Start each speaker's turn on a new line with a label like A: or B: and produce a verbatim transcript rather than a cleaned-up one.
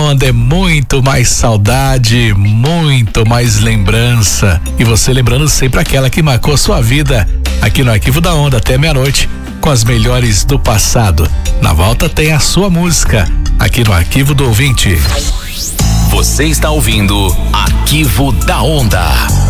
A: Onda é muito mais saudade, muito mais lembrança. E você lembrando sempre aquela que marcou sua vida. Aqui no Arquivo da Onda até meia-noite, com as melhores do passado. Na volta tem a sua música, aqui no Arquivo do Ouvinte.
B: Você está ouvindo Arquivo da Onda.